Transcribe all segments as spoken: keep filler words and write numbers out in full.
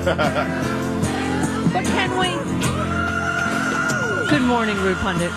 But can we? Good morning, Rude Pundit.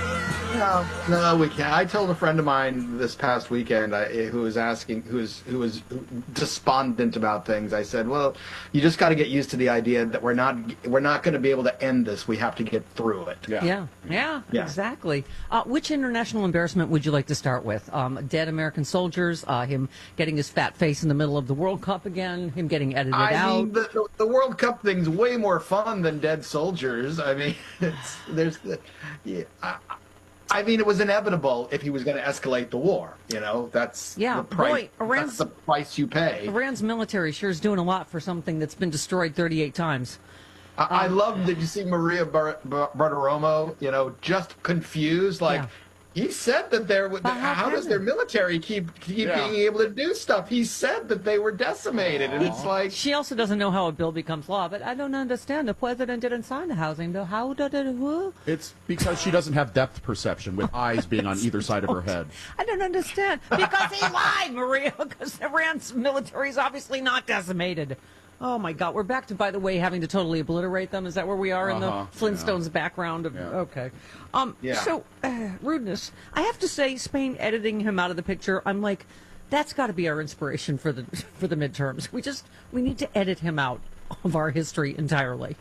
No, no, we can't. I told a friend of mine this past weekend I, who was asking, who was who was despondent about things. I said, "Well, you just got to get used to the idea that we're not we're not going to be able to end this. We have to get through it." Yeah, yeah, yeah, yeah. Exactly. Uh, which international embarrassment would you like to start with? Um, dead American soldiers, uh, him getting his fat face in the middle of the World Cup again, him getting edited I out. mean, the, the World Cup thing's way more fun than dead soldiers. I mean, it's, there's the. Yeah, I, I mean, it was inevitable if he was going to escalate the war. You know, that's yeah, the price. Boy, Iran's, that's the price you pay. Iran's military sure is doing a lot for something that's been destroyed thirty-eight times. I, um, I love that you see Maria Bar- Bar- Bartiromo, you know, just confused, like. Yeah. He said that there. How, how does their military keep keep yeah. being able to do stuff? He said that they were decimated, and it's like she also doesn't know how a bill becomes law. But I don't understand. The president didn't sign the housing bill. How did it? Who? It's because she doesn't have depth perception, with eyes being on either side of her head. I don't understand because he lied, Maria. Because Iran's military is obviously not decimated. Oh, my God. We're back to, by the way, having to totally obliterate them. Is that where we are uh-huh. in the Flintstones yeah. background? Of, yeah. Okay. Um, yeah. So, uh, rudeness. I have to say, Spain editing him out of the picture, I'm like, that's got to be our inspiration for the for the midterms. We just, we need to edit him out of our history entirely.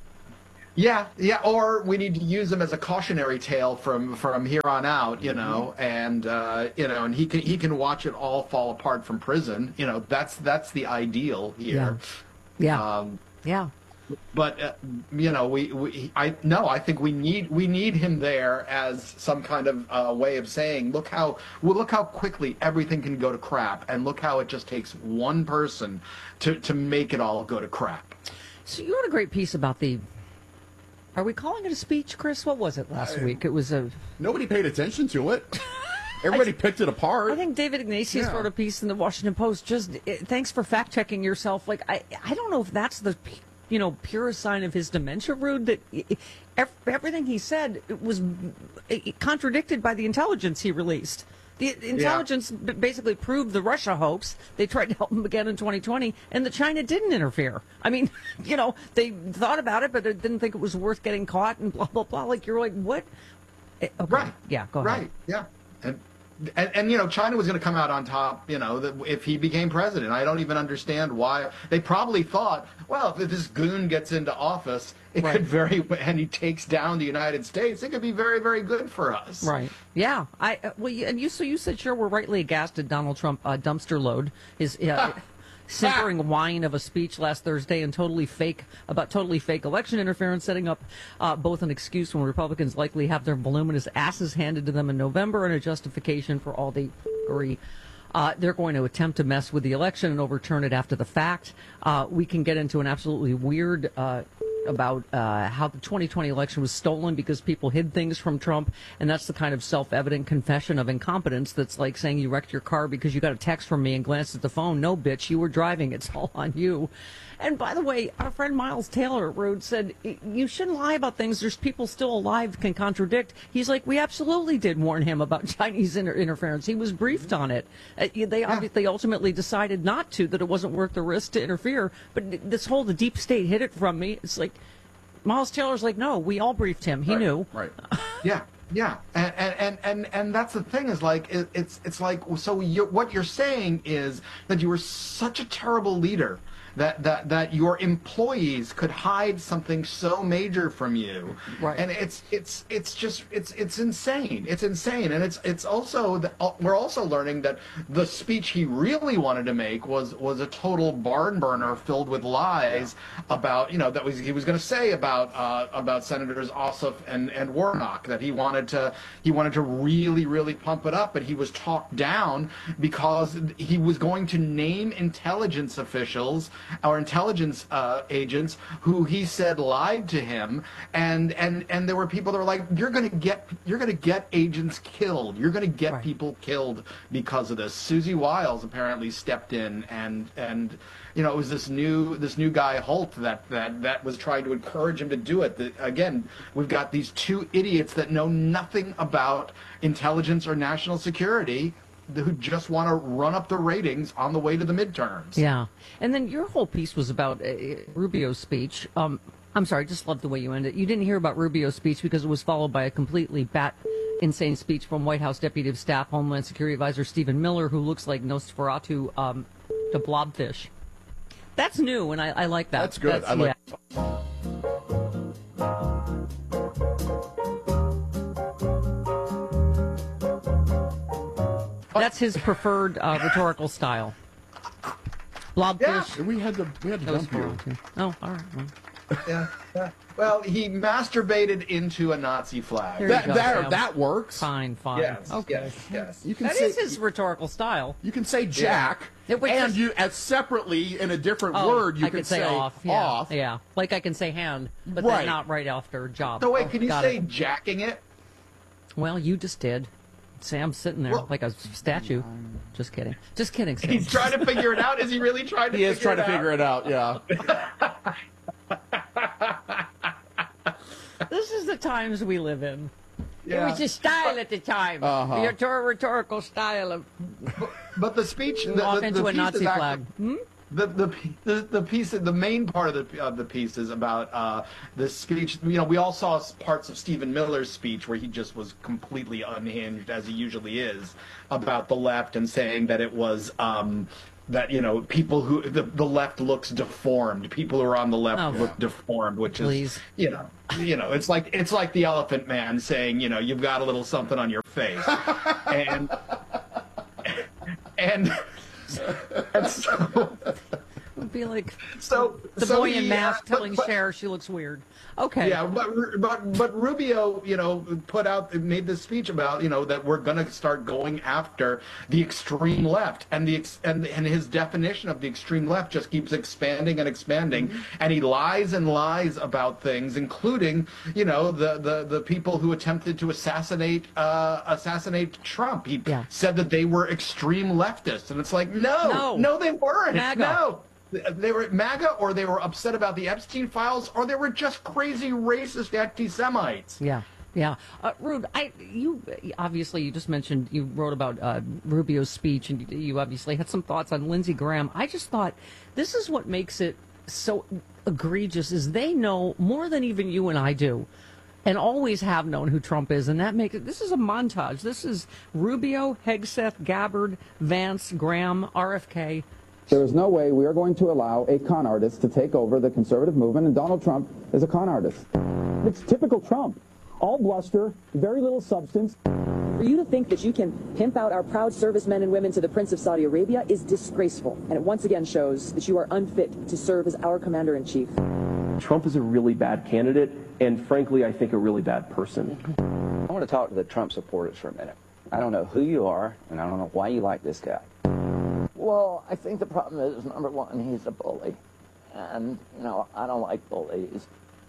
Yeah, yeah, or we need to use him as a cautionary tale from, from here on out, you know, mm-hmm. and uh, you know, and he can he can watch it all fall apart from prison. You know, that's that's the ideal here. Yeah, yeah, um, yeah. But uh, you know, we, we I no, I think we need we need him there as some kind of uh, way of saying, look how well, look how quickly everything can go to crap, and look how it just takes one person to to make it all go to crap. So you wrote a great piece about the. Are we calling it a speech, Chris? What was it last I, week? It was a... Nobody paid attention to it. Everybody I, picked it apart. I think David Ignatius yeah. wrote a piece in the Washington Post. Just it, thanks for fact-checking yourself. Like, I, I don't know if that's the, you know, purest sign of his dementia, Rude, that it, everything he said was contradicted by the intelligence he released. The intelligence yeah. basically proved the Russia hoax. They tried to help him again in twenty twenty, and the China didn't interfere. I mean, you know, they thought about it, but they didn't think it was worth getting caught and blah, blah, blah. Like, you're like, what? Okay. Right. Yeah, go ahead. Right, yeah. And, and, and, you know, China was going to come out on top, you know, that if he became president. I don't even understand why. They probably thought, well, if this goon gets into office, it right. could very, and he takes down the United States, it could be very, very good for us. Right. Yeah. I uh, well, and you so you said sure we're rightly aghast at Donald Trump uh, dumpster load his uh, simpering whine of a speech last Thursday and totally fake about totally fake election interference, setting up uh, both an excuse when Republicans likely have their voluminous asses handed to them in November and a justification for all the fuckery. Uh, they're going to attempt to mess with the election and overturn it after the fact. Uh, we can get into an absolutely weird uh, about uh, how the twenty twenty election was stolen because people hid things from Trump, and that's the kind of self-evident confession of incompetence that's like saying you wrecked your car because you got a text from me and glanced at the phone. No, bitch, you were driving. It's all on you. And by the way, our friend Miles Taylor at Road said, you shouldn't lie about things. There's people still alive can contradict. He's like, we absolutely did warn him about Chinese inter- interference. He was briefed on it. Uh, they obviously ultimately decided not to, that it wasn't worth the risk to interfere. But this whole, the deep state hid it from me. It's like, Miles Taylor's like, no, we all briefed him. He right, knew. Right. Yeah. Yeah, and and, and and that's the thing is like it, it's it's like so you're, what you're saying is that you were such a terrible leader that, that that your employees could hide something so major from you, right? And it's it's it's just it's it's insane. It's insane, and it's it's also the, we're also learning that the speech he really wanted to make was was a total barn burner filled with lies yeah. about you know that was he was going to say about uh, about Senators Ossoff and and Warnock, that he wanted to he wanted to really really pump it up, but he was talked down because he was going to name intelligence officials our intelligence uh, agents who he said lied to him, and and and there were people that were like, you're going to get you're going to get agents killed, you're going to get right. people killed because of this. Susie Wiles apparently stepped in, and and you know it was this new this new guy Holt that that that was trying to encourage him to do it. The, again, we've got these two idiots that know nothing about intelligence or national security who just want to run up the ratings on the way to the midterms. Yeah. And then your whole piece was about uh, Rubio's speech. Um, I'm sorry, I just love the way you ended it. You didn't hear about Rubio's speech because it was followed by a completely bat insane speech from White House Deputy of Staff Homeland Security Advisor Stephen Miller, who looks like Nosferatu um, to blobfish. That's new, and I, I like that. That's good. That's, I like. Yeah. That's his preferred uh, rhetorical style. Blobfish. We had to. We had to dump you. Nosferatu. Oh, all right. Well, Yeah, yeah. Well, he masturbated into a Nazi flag. There you That go, that, Sam. that works. fine, fine. Yes, Okay. yes, yes. You can That say is his rhetorical style. you can say Jack, It was and just- you as separately in a different Oh, word you I can could say, off. Yeah. off. Yeah. Like I can say hand, but Right. then not right after job. So wait, can you Got say it. jacking it? Well, you just did. Sam's sitting there Well- like a statue. Just kidding. Just kidding, Sam. He's trying to figure it out. Is he really trying to? He is figure trying to it figure out? it out. Yeah. This is the times we live in. Yeah. It was just style at the time. Uh-huh. Your rhetor- rhetorical style of But the speech, the, walk the, into the a piece Nazi is actually- flag. Hmm? The, the the the piece the main part of the of the piece is about uh, the speech. You know, we all saw parts of Stephen Miller's speech where he just was completely unhinged, as he usually is, about the left and saying that it was um, that you know people who the, the left looks deformed. People who are on the left Oh. look deformed, which Please. is you know you know it's like it's like the Elephant Man saying you know you've got a little something on your face, and and. and so, Would be like so the so boy he, in mask uh, but- telling but- Cher she looks weird. Okay. Yeah, but but but Rubio, you know, put out made this speech about you know that we're going to start going after the extreme left, and the ex- and and his definition of the extreme left just keeps expanding and expanding, and he lies and lies about things, including you know the the the people who attempted to assassinate uh, assassinate Trump. He Yeah. said that they were extreme leftists, and it's like no, No. no, they weren't. MAGA. No. They were MAGA, or they were upset about the Epstein files, or they were just crazy racist anti-Semites. Yeah, yeah. Uh, Rude, I you obviously you just mentioned you wrote about uh, Rubio's speech, and you, you obviously had some thoughts on Lindsey Graham. I just thought this is what makes it so egregious: is they know more than even you and I do, and always have known who Trump is, and that makes it. This is a montage. This is Rubio, Hegseth, Gabbard, Vance, Graham, R F K. There is no way we are going to allow a con artist to take over the conservative movement, and Donald Trump is a con artist. It's typical Trump. All bluster, very little substance. For you to think that you can pimp out our proud servicemen and women to the Prince of Saudi Arabia is disgraceful. And it once again shows that you are unfit to serve as our commander-in-chief. Trump is a really bad candidate, and frankly, I think a really bad person. I want to talk to the Trump supporters for a minute. I don't know who you are, and I don't know why you like this guy. Well, I think the problem is, number one, he's a bully. And, you know, I don't like bullies.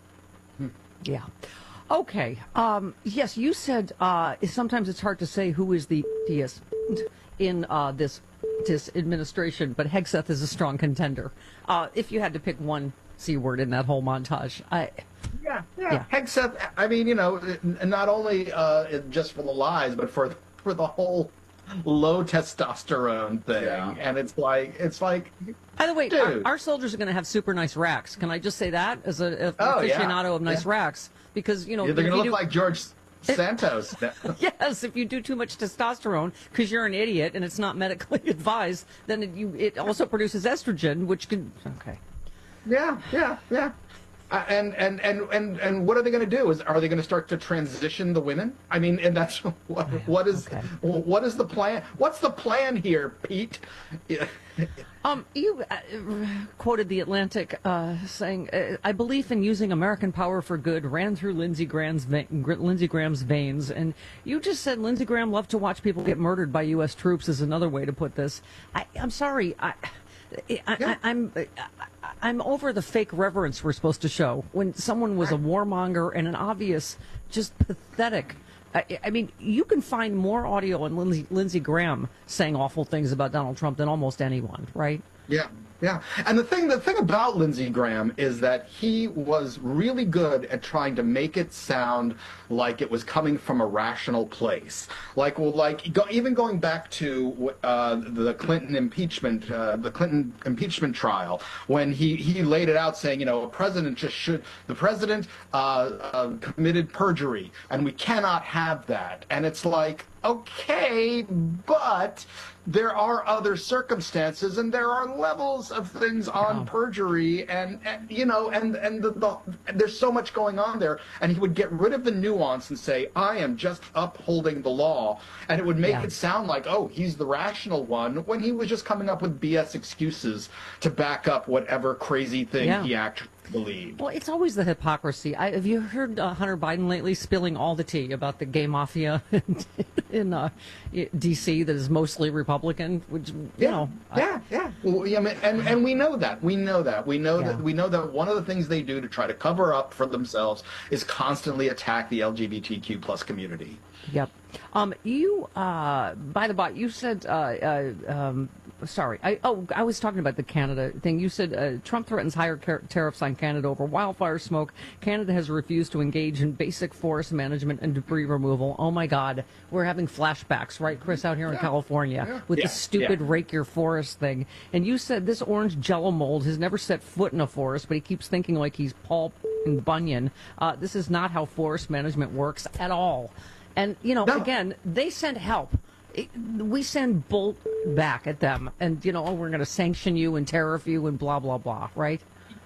Yeah. Okay. Um, yes, you said uh, sometimes it's hard to say who is the is in uh, this this administration, but Hegseth is a strong contender. Uh, if you had to pick one C word in that whole montage, I. Yeah, yeah. Yeah. Hegseth, I mean, you know, n- not only uh, just for the lies, but for for the whole low testosterone thing. Yeah. And it's like, it's like, By the way, our, Dude. our soldiers are going to have super nice racks. Can I just say that as a, a Oh, yeah. aficionado of nice Yeah. racks? Because you know, they're if going to you look do- like George Santos. Yes, if you do too much testosterone because you're an idiot and it's not medically advised, then it, you it also produces estrogen, which can okay. Yeah, yeah, yeah. Uh, and, and and and and what are they going to do? Is are they going to start to transition the women? I mean, and that's what what is Okay. what is the plan? What's the plan here, Pete? Yeah. Um, you uh, quoted the Atlantic uh, saying, uh, "I believe in using American power for good ran through Lindsey Graham's ve- Gr- Lindsey Graham's veins." And you just said Lindsey Graham loved to watch people get murdered by U S troops. Is another way to put this. I, I'm sorry. I, I, I, I'm I'm over the fake reverence we're supposed to show when someone was a warmonger and an obvious, just pathetic. I, I mean, you can find more audio on Lindsey, Lindsey Graham saying awful things about Donald Trump than almost anyone, right? Yeah, Yeah, and the thing the thing about Lindsey Graham is that he was really good at trying to make it sound like it was coming from a rational place. Like, well, like go, even going back to uh, the Clinton impeachment, uh, the Clinton impeachment trial, when he, he laid it out saying, you know, a president just should the president uh, uh, committed perjury, and we cannot have that. And it's like, okay, but there are other circumstances and there are levels of things on perjury, and, and you know, and and the, the, there's so much going on there. And he would get rid of the nuance and say, I am just upholding the law, and it would make Yeah. it sound like, oh, he's the rational one, when he was just coming up with B S excuses to back up whatever crazy thing Yeah. he actually believed. Well, it's always the hypocrisy. I, have you heard uh, Hunter Biden lately spilling all the tea about the gay mafia in uh, D C that is mostly Republican? Which, you Yeah, know, I- yeah, yeah. Well, I mean, and and we know that. We know that. We know Yeah. that. We know that one of the things they do to try to cover up for themselves is constantly attack the L G B T Q plus community. Yep. Um, you, uh, by the by, you said, uh, uh, um, sorry, I, oh, I was talking about the Canada thing. You said uh, Trump threatens higher car- tariffs on Canada over wildfire smoke. Canada has refused to engage in basic forest management and debris removal. Oh my God, we're having flashbacks, right, Chris, out here in California with Yeah, the stupid yeah. rake your forest thing. And you said this orange jello mold has never set foot in a forest, but he keeps thinking like he's Paul Bunyan. Uh, this is not how forest management works at all. And, you know, No. again, they send help. It- we send bolt back at them. And, you know, oh, we're going to sanction you and tariff you and blah, blah, blah, right?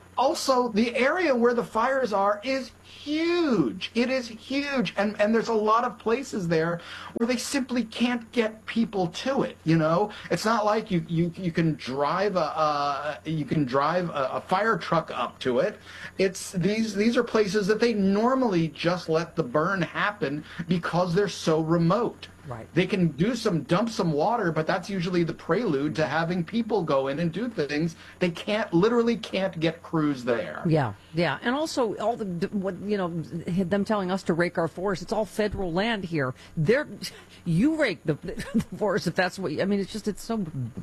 Also, the area where the fires are is huge. It is huge, and and there's a lot of places there where they simply can't get people to it. You know, it's not like you you, you can drive a uh, you can drive a, a fire truck up to it. It's these these are places that they normally just let the burn happen because they're so remote. Right. They can do some dump some water, but that's usually the prelude to having people go in and do things. They can't literally can't get crews there. Yeah, yeah. And also, all the, what, you know, them telling us to rake our forest, it's all federal land here. They're, you rake the, the forest if that's what, you, I mean, it's just, it's so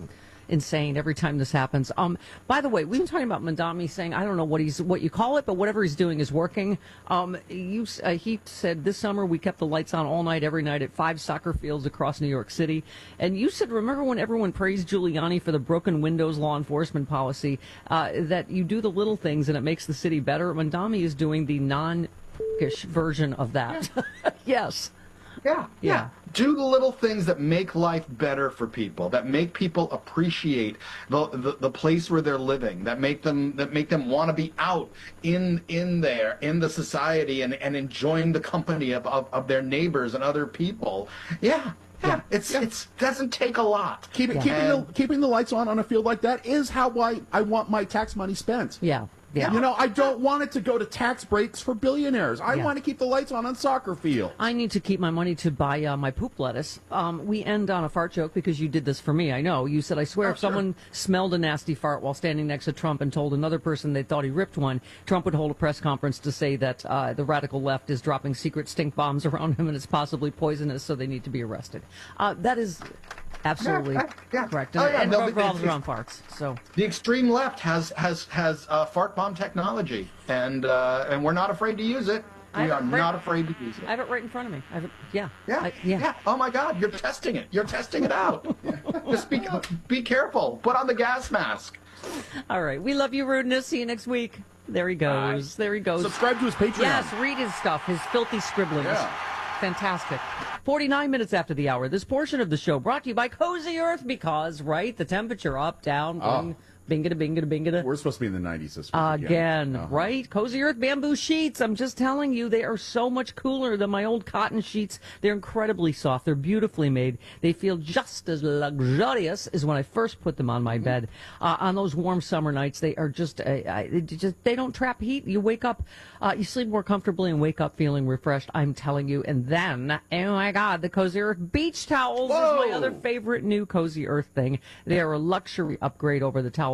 insane every time this happens. Um, by the way, we've been talking about Mandami saying, I don't know what he's, what you call it, but whatever he's doing is working. Um, you, uh, he said this summer we kept the lights on all night, every night at five soccer fields across New York City. And you said, remember when everyone praised Giuliani for the broken windows law enforcement policy, uh, that you do the little things and it makes the city better? Mandami is doing the non-ish version of that. Yes. Yeah, Yeah. yeah. Do the little things that make life better for people, that make people appreciate the, the, the place where they're living, that make them that make them want to be out in in there in the society and, and enjoying the company of, of, of their neighbors and other people. Yeah. Yeah, it's it's doesn't take a lot. Keep, Yeah. keeping, And- the, keeping the lights on on a field like that is how I, I want my tax money spent. Yeah. Yeah. You know, I don't want it to go to tax breaks for billionaires. I Yeah. want to keep the lights on on soccer fields. I need to keep my money to buy uh, my poop lettuce. Um, we end on a fart joke because you did this for me. I know. You said, I swear, Oh, if someone smelled a nasty fart while standing next to Trump and told another person they thought he ripped one, Trump would hold a press conference to say that uh, the radical left is dropping secret stink bombs around him and it's possibly poisonous, so they need to be arrested. Uh, that is absolutely Yeah, yeah. correct. Oh, And, yeah, and no, it revolves it's- around farts. So. The extreme left has has has uh, fart bomb technology, and uh, and we're not afraid to use it. I We are have it right- not afraid to use it. I have it right in front of me. I have it, yeah. Yeah, I, yeah. Oh my God, you're testing it. You're testing it out. Just be be careful. Put on the gas mask. All right. We love you, Rudeness. See you next week. There he goes. There he goes. Subscribe to his Patreon. Yes, read his stuff, his filthy scribblings. Yeah. Fantastic. forty-nine minutes after the hour, this portion of the show brought to you by Cozy Earth because, right, the temperature up, down, bing, bingada, bingada, bingada. We're supposed to be in the nineties this week. Again, Uh-huh. right? Cozy Earth bamboo sheets. I'm just telling you, they are so much cooler than my old cotton sheets. They're incredibly soft. They're beautifully made. They feel just as luxurious as when I first put them on my bed. Uh, on those warm summer nights, they are just, uh, I, they just, they don't trap heat. You wake up, uh, you sleep more comfortably and wake up feeling refreshed. I'm telling you. And then, oh my God, the Cozy Earth beach towels Whoa. is my other favorite new Cozy Earth thing. They are a luxury upgrade over the towels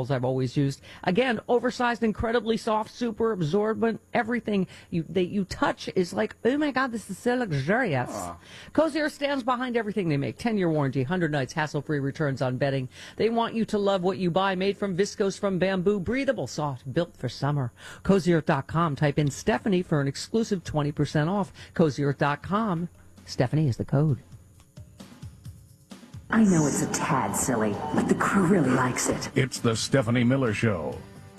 towels I've always used. Again, oversized, incredibly soft, super absorbent. Everything you they you touch is like, oh my God, this is so luxurious. Uh. Cozy Earth stands behind everything they make. ten-year warranty, one hundred nights, hassle-free returns on bedding. They want you to love what you buy. Made from viscose from bamboo, breathable, soft, built for summer. cozy earth dot com. Type in Stephanie for an exclusive twenty percent off. cozy earth dot com. Stephanie is the code. I know it's a tad silly, but the crew really likes it. It's the Stephanie Miller Show.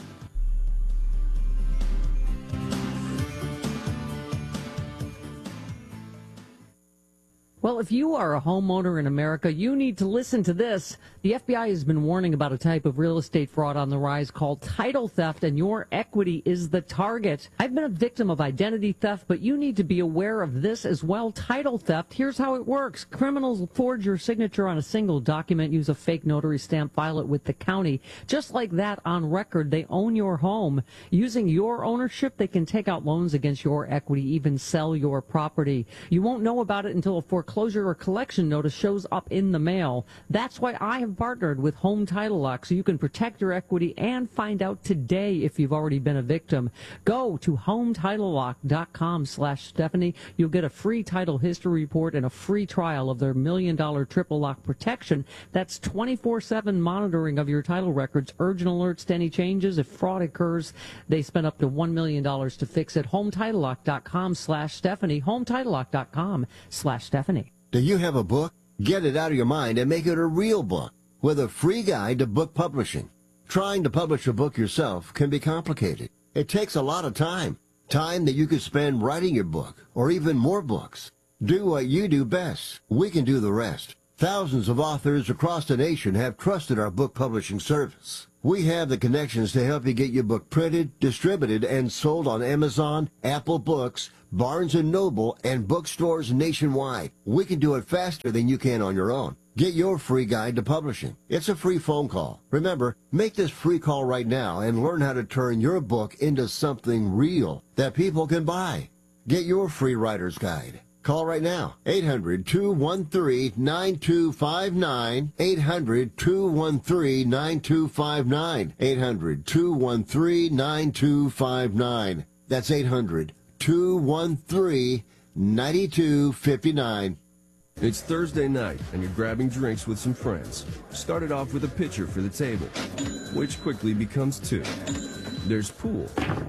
Well, if you are a homeowner in America, you need to listen to this. The F B I has been warning about a type of real estate fraud on the rise called title theft, and your equity is the target. I've been a victim of identity theft, but you need to be aware of this as well. Title theft, here's how it works. Criminals forge your signature on a single document, use a fake notary stamp, file it with the county. Just like that, on record, they own your home. Using your ownership, they can take out loans against your equity, even sell your property. You won't know about it until a foreclosure Foreclosure or collection notice shows up in the mail. That's why I have partnered with Home Title Lock, so you can protect your equity and find out today if you've already been a victim. Go to home title lock dot com slash Stephanie. You'll get a free title history report and a free trial of their million dollar triple lock protection. That's twenty-four seven monitoring of your title records, urgent alerts to any changes. If fraud occurs, they spend up to one million dollars to fix it. home title lock dot com slash Stephanie. home title lock dot com slash Stephanie. Do you have a book? Get it out of your mind and make it a real book with a free guide to book publishing. Trying to publish a book yourself can be complicated. It takes a lot of time. Time that you could spend writing your book or even more books. Do what you do best. We can do the rest. Thousands of authors across the nation have trusted our book publishing service. We have the connections to help you get your book printed, distributed, and sold on Amazon, Apple Books, Barnes and Noble, and bookstores nationwide. We can do it faster than you can on your own. Get your free guide to publishing. It's a free phone call. Remember, make this free call right now and learn how to turn your book into something real that people can buy. Get your free writer's guide. Call right now, eight hundred, two one three, nine two five nine, eight hundred, two one three, nine two five nine, eight hundred, two one three, nine two five nine. That's eight hundred, two one three, nine two five nine. It's Thursday night, and you're grabbing drinks with some friends. Started off with a pitcher for the table, which quickly becomes two. There's pool.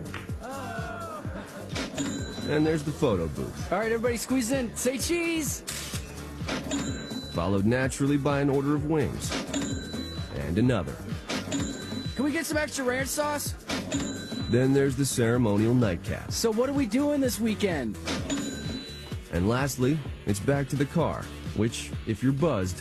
And there's the photo booth. All right, everybody squeeze in. Say cheese! Followed naturally by an order of wings. And another. Can we get some extra ranch sauce? Then there's the ceremonial nightcap. So what are we doing this weekend? And lastly, it's back to the car, which, if you're buzzed,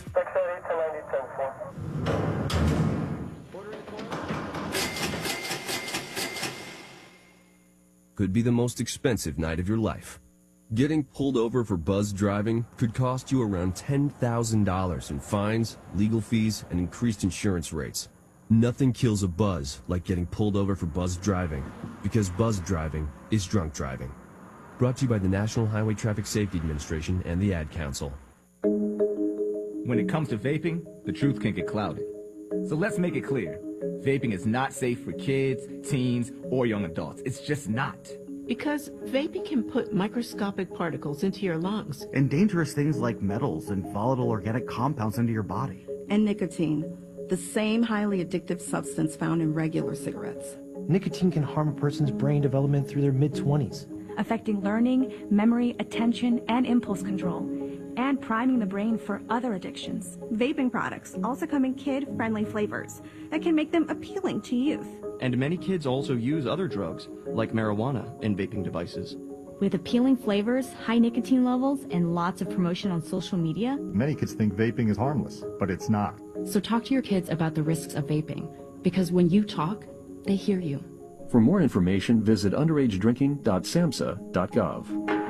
could be the most expensive night of your life. Getting pulled over for buzzed driving could cost you around ten thousand dollars in fines, legal fees, and increased insurance rates. Nothing kills a buzz like getting pulled over for buzzed driving, because buzzed driving is drunk driving. Brought to you by the National Highway Traffic Safety Administration and the Ad Council. When it comes to vaping, the truth can get clouded. So let's make it clear. Vaping is not safe for kids, teens, or young adults. It's just not. Because vaping can put microscopic particles into your lungs. And dangerous things like metals and volatile organic compounds into your body. And nicotine, the same highly addictive substance found in regular cigarettes. Nicotine can harm a person's brain development through their mid-twenties. Affecting learning, memory, attention, and impulse control, and priming the brain for other addictions. Vaping products also come in kid-friendly flavors that can make them appealing to youth. And many kids also use other drugs, like marijuana, in vaping devices. With appealing flavors, high nicotine levels, and lots of promotion on social media, many kids think vaping is harmless, but it's not. So talk to your kids about the risks of vaping, because when you talk, they hear you. For more information, visit underage drinking dot samhsa dot gov.